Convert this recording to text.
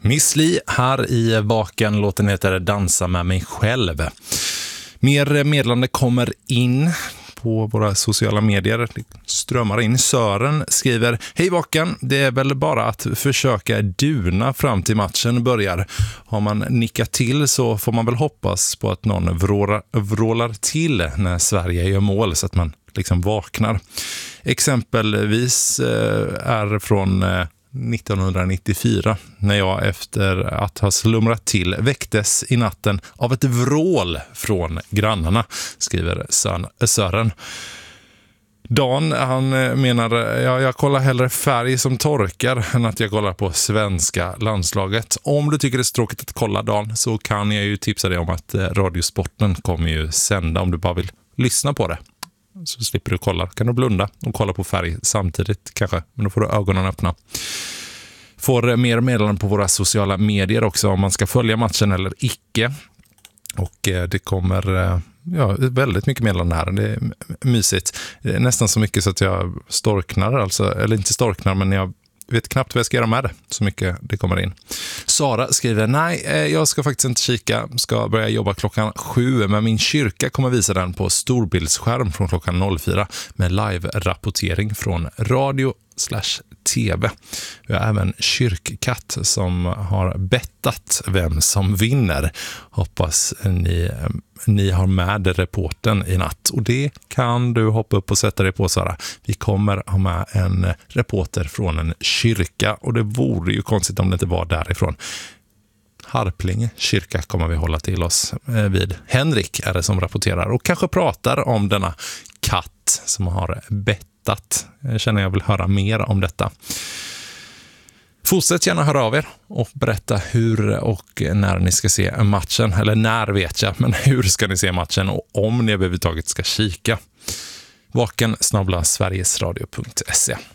Miss Li här i Vaken. Låten heter Dansa med mig själv. Mer meddelande kommer in på våra sociala medier. Det strömmar in. Sören skriver: Hej Vaken, det är väl bara att försöka duna fram till matchen börjar. Har man nickat till så får man väl hoppas på att någon vrålar till när Sverige gör mål så att man liksom vaknar. Exempelvis är från 1994 när jag efter att ha slumrat till väcktes i natten av ett vrål från grannarna, skriver Sören. Dan, han menar, jag kollar hellre färg som torkar än att jag kollar på svenska landslaget. Om du tycker det är så tråkigt att kolla, Dan, så kan jag ju tipsa dig om att Radiosporten kommer ju sända om du bara vill lyssna på det. Så slipper du kolla. Kan du blunda och kolla på färg samtidigt kanske. Men då får du ögonen öppna. Får mer meddelanden på våra sociala medier också om man ska följa matchen eller icke. Och det kommer väldigt mycket meddelanden här. Det är mysigt. Det är nästan så mycket så att jag storknar. Alltså, eller inte storknar, men jag vet knappt vad jag ska göra med det. Så mycket det kommer in. Sara skriver: nej, jag ska faktiskt inte kika. Ska börja jobba klockan 7. Men min kyrka kommer visa den på storbildsskärm från klockan 04. Med live-rapportering från radio/tv. Vi har även kyrkkatt som har bettat vem som vinner. Hoppas ni har med reporten i natt. Och det kan du hoppa upp och sätta dig på, Sara. Vi kommer ha med en reporter från en kyrka. Och det vore ju konstigt om det inte var därifrån. Harplinge kyrka kommer vi hålla till oss vid. Henrik är det som rapporterar och kanske pratar om denna katt som har bettat. Jag känner jag vill höra mer om detta. Fortsätt gärna höra av er och berätta hur och när ni ska se matchen. Eller när vet jag, men hur ska ni se matchen och om ni överhuvudtaget ska kika. Vaken@sverigesradio.se